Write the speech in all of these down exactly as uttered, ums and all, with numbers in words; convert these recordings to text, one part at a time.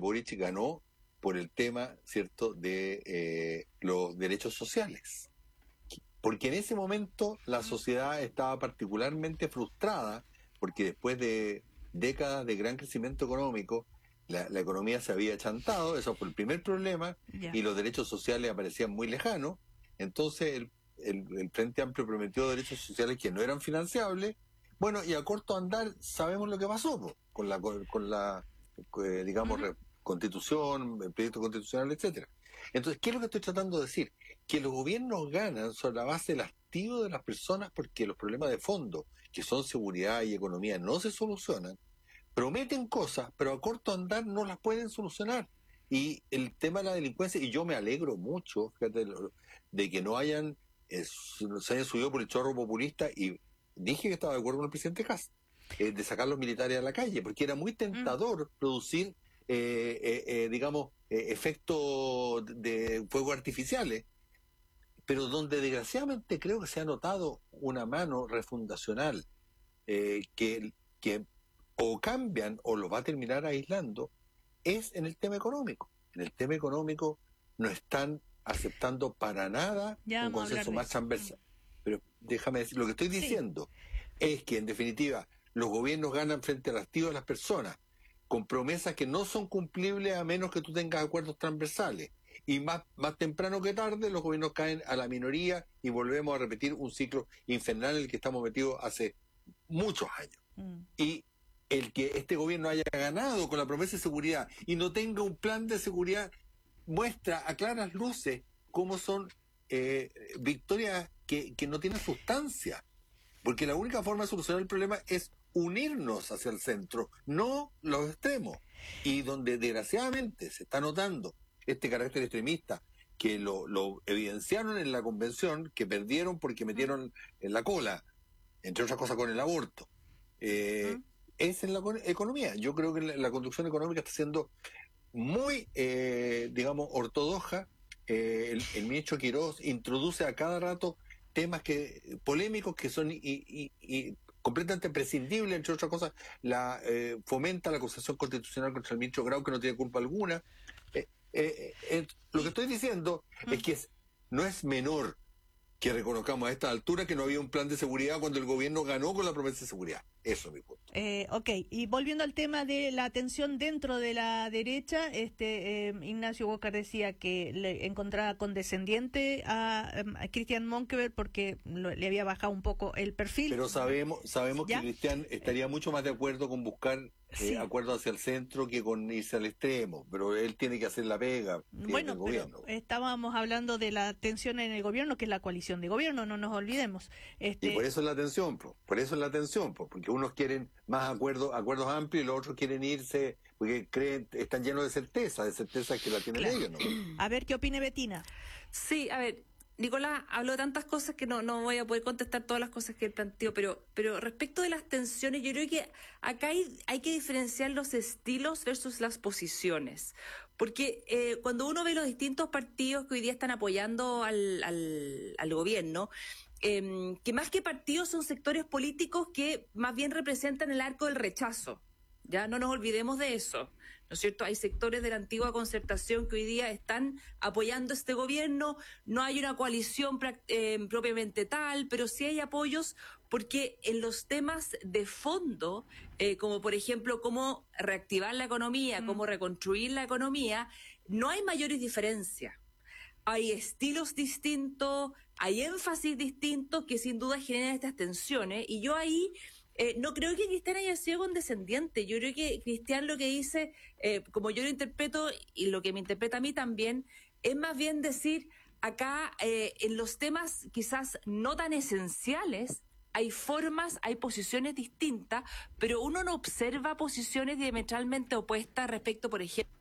Boric ganó por el tema, ¿cierto?, de eh, los derechos sociales. Porque en ese momento la sociedad estaba particularmente frustrada, porque después de décadas de gran crecimiento económico, la, la economía se había achantado, eso fue el primer problema, Ya. y los derechos sociales aparecían muy lejanos. Entonces el, el, el Frente Amplio prometió derechos sociales que no eran financiables. Bueno, y a corto andar sabemos lo que pasó po, con la, con, con la eh, digamos, Ujú. re- constitución, el proyecto constitucional, etcétera. Entonces, ¿qué es lo que estoy tratando de decir? Que los gobiernos ganan sobre la base del hastío de las personas porque los problemas de fondo, que son seguridad y economía, no se solucionan. Prometen cosas, pero a corto andar no las pueden solucionar. Y el tema de la delincuencia, y yo me alegro mucho, fíjate, lo- de que no hayan, eh, su- se hayan subido por el chorro populista, y dije que estaba de acuerdo con el presidente Kast, eh, de sacar los militares a la calle, porque era muy tentador producir, eh, eh, eh, digamos, eh, efectos de fuegos artificiales, pero donde desgraciadamente creo que se ha notado una mano refundacional, eh, que, que o cambian o lo va a terminar aislando, es en el tema económico. En el tema económico no están aceptando para nada Ya un vamos a hablar consenso de más eso. transversal. Pero déjame decir, lo que estoy Sí. diciendo es que en definitiva los gobiernos ganan frente al hastío de las personas, con promesas que no son cumplibles a menos que tú tengas acuerdos transversales. Y más, más temprano que tarde los gobiernos caen a la minoría y volvemos a repetir un ciclo infernal en el que estamos metidos hace muchos años. Mm. Y el que este gobierno haya ganado con la promesa de seguridad y no tenga un plan de seguridad muestra a claras luces cómo son eh, victorias que, que no tienen sustancia. Porque la única forma de solucionar el problema es unirnos hacia el centro, no los extremos. Y donde desgraciadamente se está notando este carácter extremista, que lo, lo evidenciaron en la convención, que perdieron porque metieron en la cola, entre otras cosas con el aborto, eh, ¿Mm? es en la con- economía. Yo creo que la, la conducción económica está siendo muy, eh, digamos, ortodoxa. Eh, el, el ministro Quirós introduce a cada rato temas que polémicos que son y, y, y completamente prescindibles, entre otras cosas, la eh, fomenta la acusación constitucional contra el ministro Grau, que no tiene culpa alguna. Eh, eh, eh, lo que estoy diciendo ¿Mm? es que es, no es menor que reconozcamos a esta altura que no había un plan de seguridad cuando el gobierno ganó con la promesa de seguridad. Eso es mi punto. Eh, ok, y volviendo al tema de la tensión dentro de la derecha, este eh, Ignacio Walker decía que le encontraba condescendiente a, a Christian Monkeberg porque lo- le había bajado un poco el perfil. Pero sabemos sabemos ¿Ya? que Cristian estaría mucho más de acuerdo con buscar eh, Sí. acuerdos hacia el centro que con irse al extremo, pero él tiene que hacer la pega que es Bueno, del pero gobierno. estábamos hablando de la tensión en el gobierno, que es la coalición de gobierno, no nos olvidemos. Este, Y por eso es la tensión, po, por eso es la tensión, po, porque unos quieren más acuerdos acuerdos amplios y los otros quieren irse porque creen están llenos de certeza, de certeza que la tienen claro. ellos, ¿no? A ver qué opine Betina. Sí, a ver, Nicolás habló de tantas cosas que no, no voy a poder contestar todas las cosas que él planteó, pero, pero respecto de las tensiones, yo creo que acá hay, hay que diferenciar los estilos versus las posiciones. Porque eh, cuando uno ve los distintos partidos que hoy día están apoyando al, al, al gobierno, eh, que más que partidos son sectores políticos que más bien representan el arco del rechazo. Ya no nos olvidemos de eso, ¿no es cierto? Hay sectores de la antigua concertación que hoy día están apoyando este gobierno, no hay una coalición eh, propiamente tal, pero sí hay apoyos porque en los temas de fondo, eh, como por ejemplo cómo reactivar la economía, mm. cómo reconstruir la economía, no hay mayores diferencias. Hay estilos distintos, hay énfasis distintos que sin duda generan estas tensiones y yo ahí... Eh, no creo que Cristian haya sido condescendiente. Yo creo que Cristian lo que dice, eh, como yo lo interpreto y lo que me interpreta a mí también, es más bien decir, acá eh, en los temas quizás no tan esenciales, hay formas, hay posiciones distintas, pero uno no observa posiciones diametralmente opuestas respecto, por ejemplo,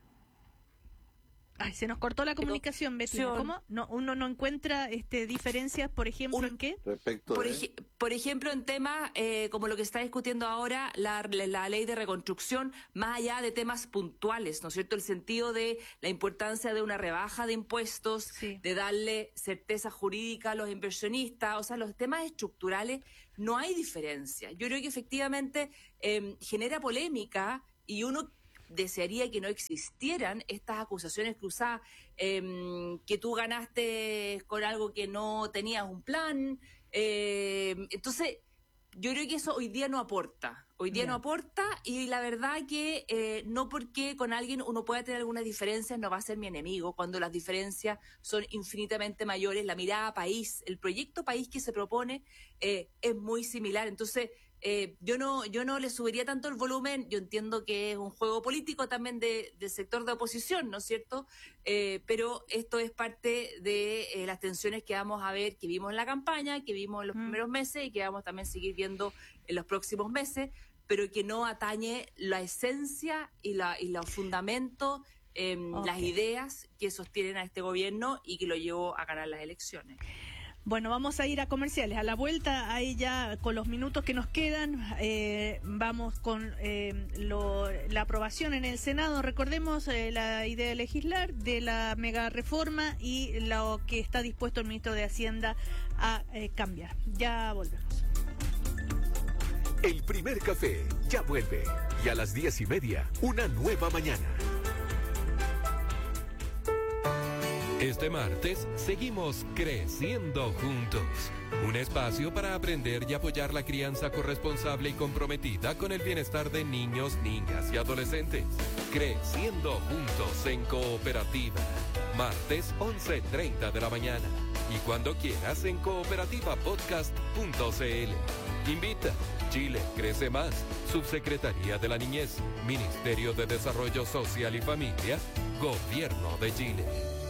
Ay, se nos cortó la comunicación, Betina. ¿Cómo? No, uno no encuentra este diferencias, por ejemplo, Un, ¿en qué? Respecto por, de... ej por ejemplo, en temas eh, como lo que está discutiendo ahora, la, la ley de reconstrucción, más allá de temas puntuales, ¿no es cierto? El sentido de la importancia de una rebaja de impuestos, sí. de darle certeza jurídica a los inversionistas, o sea, los temas estructurales, no hay diferencia. Yo creo que efectivamente eh, genera polémica y uno desearía que no existieran estas acusaciones cruzadas, eh, que tú ganaste con algo que no tenías un plan. Eh, entonces, yo creo que eso hoy día no aporta. Hoy día yeah. no aporta, y la verdad que eh, no porque con alguien uno pueda tener algunas diferencias no va a ser mi enemigo, cuando las diferencias son infinitamente mayores. La mirada país, el proyecto país que se propone eh, es muy similar. Entonces, eh, yo no yo no le subiría tanto el volumen. Yo entiendo que es un juego político también de, del sector de oposición, ¿no es cierto? Eh, pero esto es parte de eh, las tensiones que vamos a ver, que vimos en la campaña, que vimos en los mm. primeros meses y que vamos también a seguir viendo en los próximos meses, pero que no atañe la esencia y, la, y los fundamentos, eh, okay. las ideas que sostienen a este gobierno y que lo llevó a ganar las elecciones. Bueno, vamos a ir a comerciales. A la vuelta, ahí ya con los minutos que nos quedan, eh, vamos con eh, lo, la aprobación en el Senado. Recordemos eh, la idea de legislar de la mega reforma y lo que está dispuesto el ministro de Hacienda a eh, cambiar. Ya volvemos. El primer café ya vuelve. Y a las diez y media, una nueva mañana. Este martes seguimos creciendo juntos. Un espacio para aprender y apoyar la crianza corresponsable y comprometida con el bienestar de niños, niñas y adolescentes. Creciendo juntos en cooperativa. Martes once treinta de la mañana. Y cuando quieras en cooperativa podcast punto c l. Invita. Chile crece más. Subsecretaría de la Niñez. Ministerio de Desarrollo Social y Familia. Gobierno de Chile.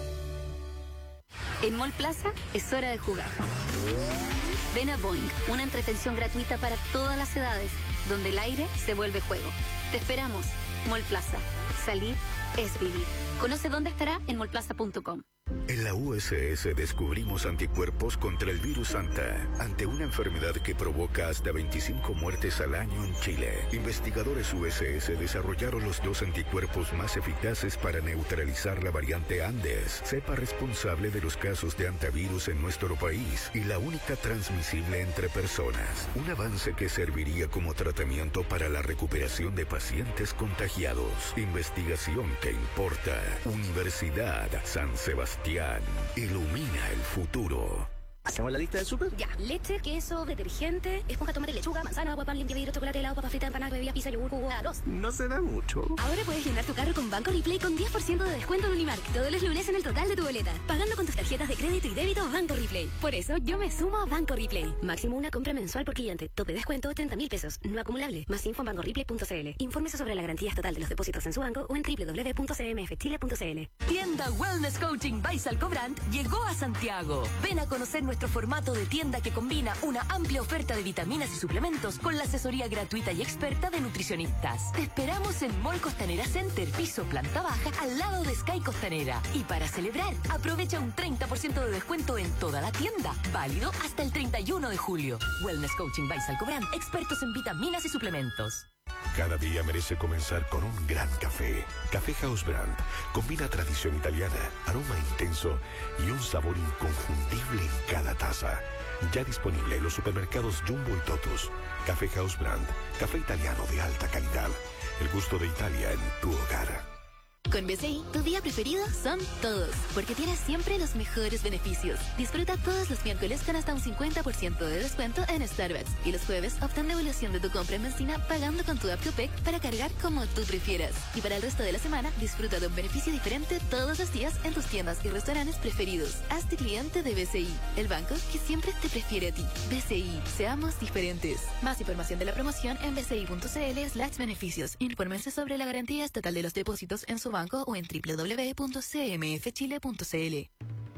En Mall Plaza es hora de jugar. Ven a Boing, una entretención gratuita para todas las edades, donde el aire se vuelve juego. Te esperamos. Mall Plaza. Salir es vivir. Conoce dónde estará en mall plaza punto com. En la U S S descubrimos anticuerpos contra el virus Anta, ante una enfermedad que provoca hasta veinticinco muertes al año en Chile. Investigadores U S S desarrollaron los dos anticuerpos más eficaces para neutralizar la variante Andes, cepa responsable de los casos de antivirus en nuestro país y la única transmisible entre personas. Un avance que serviría como tratamiento para la recuperación de pacientes contagiados. Investigación que importa. Universidad San Sebastián. Ilumina el futuro. ¿Hacemos la lista del súper? Ya. Leche, queso, detergente, esponja, tomate, lechuga, manzana, agua, pan, limpia, vidrio, chocolate, helado, papa frita, empanada, bebida, pizza, yogur, jugo, arroz. No se da mucho. Ahora puedes llenar tu carro con Banco Replay con diez por ciento de descuento en Unimark todos los lunes en el total de tu boleta, pagando con tus tarjetas de crédito y débito Banco Replay. Por eso yo me sumo a Banco Replay. Máximo una compra mensual por cliente. Tope de descuento treinta mil pesos. No acumulable. Más info en banco replay punto c l. Infórmese sobre la garantía total de los depósitos en su banco o en doble u doble u doble u punto c m f chile punto c l. Tienda Wellness Coaching by Salcobrand llegó a Santiago. Ven a conocer nuestro formato de tienda que combina una amplia oferta de vitaminas y suplementos con la asesoría gratuita y experta de nutricionistas. Te esperamos en Mall Costanera Center, piso planta baja, al lado de Sky Costanera. Y para celebrar, aprovecha un treinta por ciento de descuento en toda la tienda, válido hasta el treinta y uno de julio. Wellness Coaching by Salcobrand, expertos en vitaminas y suplementos. Cada día merece comenzar con un gran café. Café House Brand combina tradición italiana, aroma intenso y un sabor inconfundible en cada taza. Ya disponible en los supermercados Jumbo y Totus. Café House Brand, café italiano de alta calidad. El gusto de Italia en tu hogar. Con B C I, tu día preferido son todos, porque tienes siempre los mejores beneficios. Disfruta todos los miércoles con hasta un cincuenta por ciento de descuento en Starbucks y los jueves obtén devolución de tu compra en benzina pagando con tu app Copec para cargar como tú prefieras. Y para el resto de la semana, disfruta de un beneficio diferente todos los días en tus tiendas y restaurantes preferidos. Hazte cliente de B C I, el banco que siempre te prefiere a ti. B C I, seamos diferentes. Más información de la promoción en b c i punto c l slash beneficios. Infórmense sobre la garantía estatal de los depósitos en su banco o en doble u doble u doble u punto c m f chile punto c l.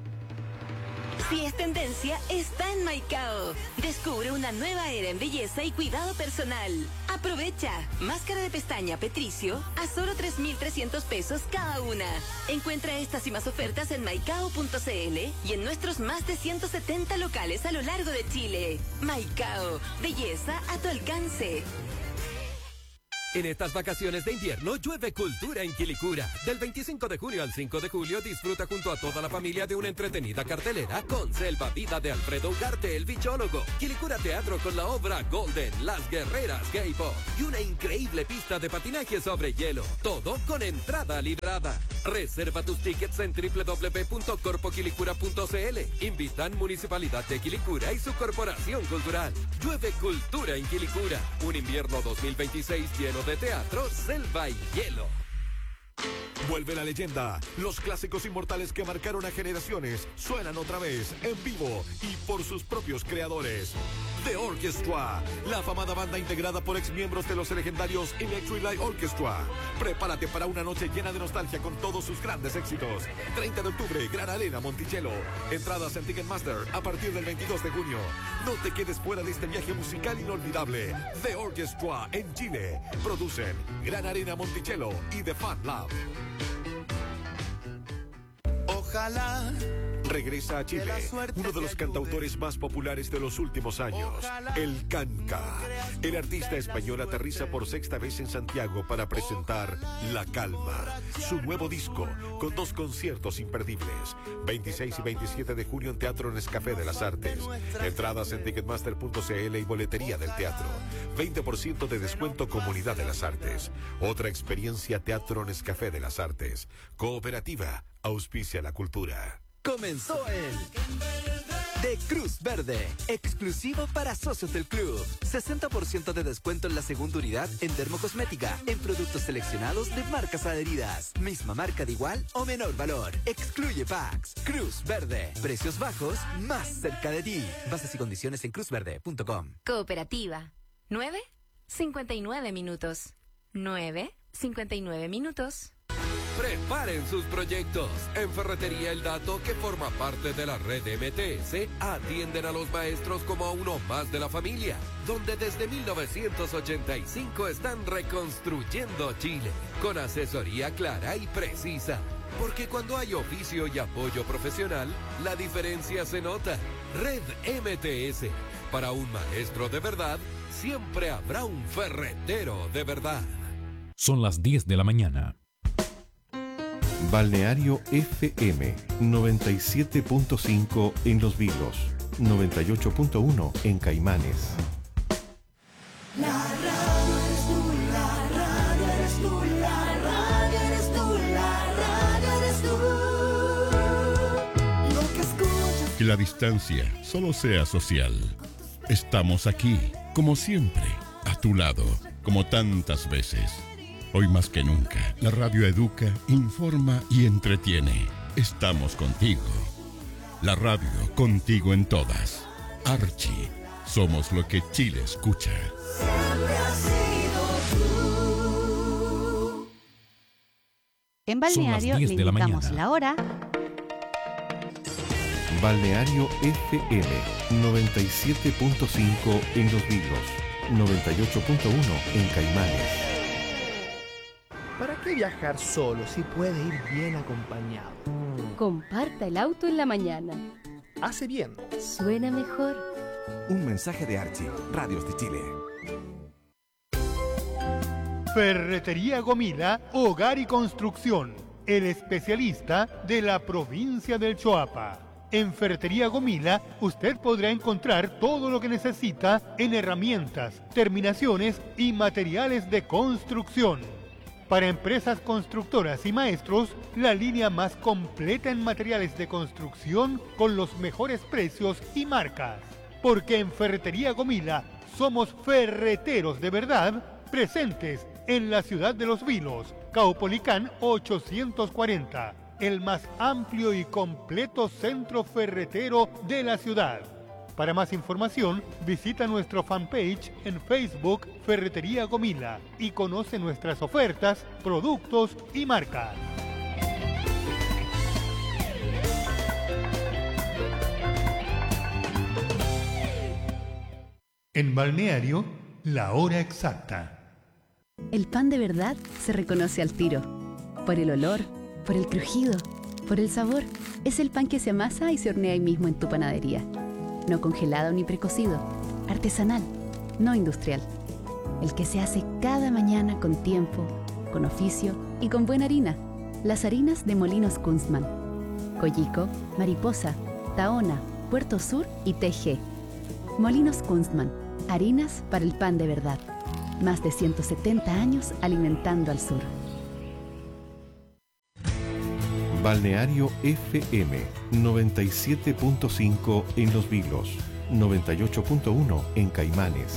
Si es tendencia, está en Maicao. Descubre una nueva era en belleza y cuidado personal. Aprovecha. Máscara de pestaña Petricio a solo tres mil trescientos pesos cada una. Encuentra estas y más ofertas en maicao punto c l y en nuestros más de ciento setenta locales a lo largo de Chile. Maicao. Belleza a tu alcance. En estas vacaciones de invierno, llueve cultura en Quilicura. Del veinticinco de junio al cinco de julio, disfruta junto a toda la familia de una entretenida cartelera con Selva Vida de Alfredo Ugarte, el bichólogo, Quilicura Teatro con la obra Golden, Las Guerreras K-Pop y una increíble pista de patinaje sobre hielo. Todo con entrada librada. Reserva tus tickets en doble u doble u doble u punto corpo quilicura punto c l. Invitan Municipalidad de Quilicura y su Corporación Cultural. Llueve cultura en Quilicura. Un invierno dos mil veintiséis lleno de teatro, selva y hielo. Vuelve la leyenda. Los clásicos inmortales que marcaron a generaciones suenan otra vez en vivo y por sus propios creadores. The Orchestra, la afamada banda integrada por exmiembros de los legendarios Electric Light Orchestra. Prepárate para una noche llena de nostalgia con todos sus grandes éxitos. treinta de octubre, Gran Arena Monticello. Entradas en Ticketmaster a partir del veintidós de junio. No te quedes fuera de este viaje musical inolvidable. The Orchestra en Chile. Producen Gran Arena Monticello y The Fan Lab. Ojalá regresa a Chile uno de los cantautores más populares de los últimos años, el Canca. El artista español aterriza por sexta vez en Santiago para presentar La Calma, su nuevo disco, con dos conciertos imperdibles, veintiséis y veintisiete de junio en Teatro Nescafé de las Artes. Entradas en ticketmaster punto c l y boletería del teatro. veinte por ciento de descuento Comunidad de las Artes. Otra experiencia Teatro Nescafé de las Artes. Cooperativa, auspicia la cultura. Comenzó el de Cruz Verde, exclusivo para socios del club. sesenta por ciento de descuento en la segunda unidad en dermocosmética, en productos seleccionados de marcas adheridas. Misma marca de igual o menor valor. Excluye packs. Cruz Verde, precios bajos, más cerca de ti. Bases y condiciones en cruz verde punto com. Cooperativa. nueve cincuenta y nueve minutos. nueve cincuenta y nueve minutos. Preparen sus proyectos. En Ferretería El Dato, que forma parte de la red M T S, atienden a los maestros como a uno más de la familia, donde desde mil novecientos ochenta y cinco están reconstruyendo Chile, con asesoría clara y precisa. Porque cuando hay oficio y apoyo profesional, la diferencia se nota. Red M T S. Para un maestro de verdad, siempre habrá un ferretero de verdad. Son las diez de la mañana. Balneario F M noventa y siete punto cinco en Los Vilos, noventa y ocho punto uno en Caimanes. La radio eres tú, la radio eres tú, la radio eres tú, la radio eres tú. Lo que escuchas. Que la distancia solo sea social. Estamos aquí, como siempre, a tu lado, como tantas veces. Hoy más que nunca, la radio educa, informa y entretiene. Estamos contigo. La radio contigo en todas. Archie, somos lo que Chile escucha. Siempre has sido tú. En Balneario le indicamos la, la hora. Balneario F M noventa y siete punto cinco en Los Vilos, noventa y ocho punto uno en Caimanes. ¿Para qué viajar solo si puede ir bien acompañado? Comparta el auto en la mañana. Hace bien. Suena mejor. Un mensaje de Archie, Radios de Chile. Ferretería Gomila, Hogar y Construcción. El especialista de la provincia del Choapa. En Ferretería Gomila, usted podrá encontrar todo lo que necesita en herramientas, terminaciones y materiales de construcción. Para empresas constructoras y maestros, la línea más completa en materiales de construcción con los mejores precios y marcas. Porque en Ferretería Gomila somos ferreteros de verdad, presentes en la ciudad de Los Vilos, Caupolicán ochocientos cuarenta, el más amplio y completo centro ferretero de la ciudad. Para más información, visita nuestro fanpage en Facebook Ferretería Gomila y conoce nuestras ofertas, productos y marcas. En Balneario, la hora exacta. El pan de verdad se reconoce al tiro. Por el olor, por el crujido, por el sabor. Es el pan que se amasa y se hornea ahí mismo en tu panadería. No congelado ni precocido, artesanal, no industrial. el que se hace cada mañana con tiempo, con oficio y con buena harina. Las harinas de Molinos Kunstmann. Coyico, Mariposa, Tahona, Puerto Sur y T G. Molinos Kunstmann, harinas para el pan de verdad. Más de ciento setenta años alimentando al sur. Balneario F M noventa y siete punto cinco en Los Vilos, noventa y ocho punto uno en Caimanes.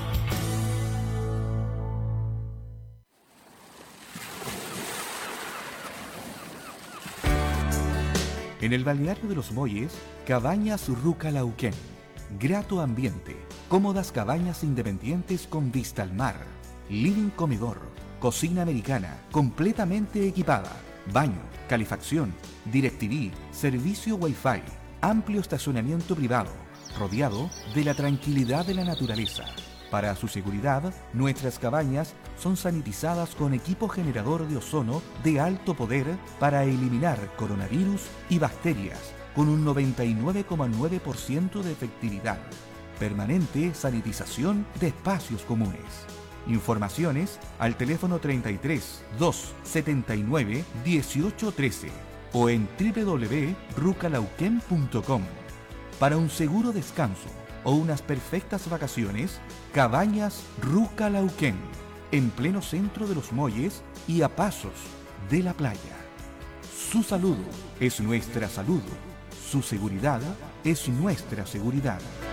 En el balneario de Los Muelles, Cabañas Ruca Lauquén. Grato ambiente, cómodas cabañas independientes con vista al mar, living comedor, cocina americana, completamente equipada, baño, calefacción, DirecTV, servicio Wi-Fi, amplio estacionamiento privado, rodeado de la tranquilidad de la naturaleza. Para su seguridad, nuestras cabañas son sanitizadas con equipo generador de ozono de alto poder para eliminar coronavirus y bacterias, con un noventa y nueve coma nueve por ciento de efectividad. Permanente sanitización de espacios comunes. Informaciones al teléfono treinta y tres, doscientos setenta y nueve, dieciocho trece o en doble u doble u doble u punto rucalauquén punto com. Para un seguro descanso o unas perfectas vacaciones, Cabañas Ruca Lauquén, en pleno centro de Los Muelles y a pasos de la playa. Su salud es nuestra salud. Su seguridad es nuestra seguridad.